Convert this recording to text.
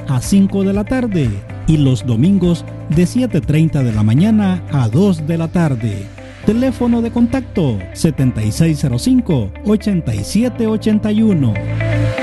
a 5 de la tarde y los domingos de 7:30 de la mañana a 2 de la tarde. Teléfono de contacto 7605-8781.